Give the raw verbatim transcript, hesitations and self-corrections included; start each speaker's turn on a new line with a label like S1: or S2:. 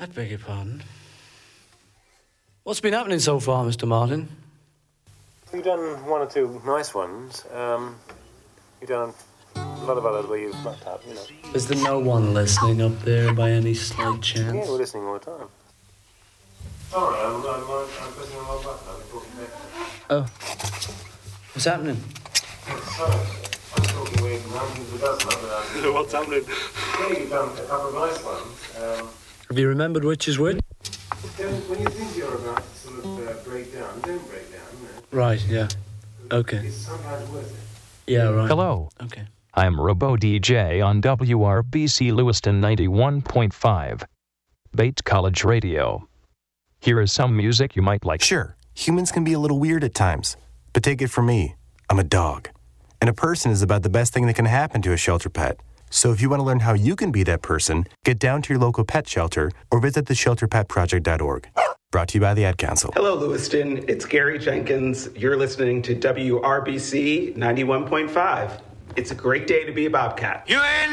S1: I beg your pardon. What's been happening so far, Mister Martin?
S2: You've done one or two nice ones. Um, you've done a lot of others where you've mucked up, you know.
S1: Is there no one listening up there by any slight chance?
S2: Yeah, we're listening all the time. Sorry, I'm, I'm, I'm, I'm pressing the wrong button. I've been talking back.
S1: Oh. What's happening?
S2: Sorry, I'm talking away from hundreds of dozen of them. What's happening? Yeah, you've done a couple of nice ones. Um,
S1: Have you remembered which is which?
S2: when you think you're about to sort of uh, break down, don't break down. No?
S1: Right, yeah. Okay.
S2: It's sometimes worth it.
S1: Yeah, right.
S3: Hello.
S1: Okay.
S3: I'm Robo D J on W R B C Lewiston ninety-one point five, Bates College Radio. Here is some music you might like.
S4: Sure, humans can be a little weird at times, but take it from me, I'm a dog. And a person is about the best thing that can happen to a shelter pet. So if you want to learn how you can be that person, get down to your local pet shelter or visit the shelter pet project dot org. Brought to you by the Ad Council.
S5: Hello, Lewiston. It's Gary Jenkins. You're listening to W R B C ninety-one point five. It's a great day to be a Bobcat.
S6: You ain't